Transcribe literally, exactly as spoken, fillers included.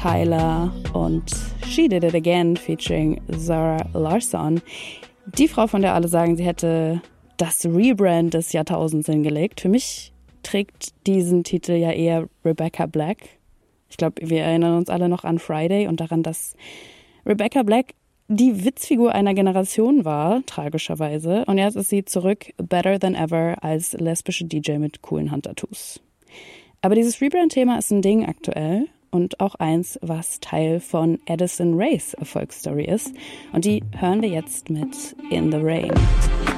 Tyler und She Did It Again featuring Zara Larsson. Die Frau, von der alle sagen, sie hätte das Rebrand des Jahrtausends hingelegt. Für mich trägt diesen Titel ja eher Rebecca Black. Ich glaube, wir erinnern uns alle noch an Friday und daran, dass Rebecca Black die Witzfigur einer Generation war, tragischerweise. Und jetzt ist sie zurück, better than ever, als lesbische D J mit coolen Handtattoos. Aber dieses Rebrand-Thema ist ein Ding aktuell und auch eins, was Teil von Addison Raes Erfolgsstory ist. Und die hören wir jetzt mit In the Rain.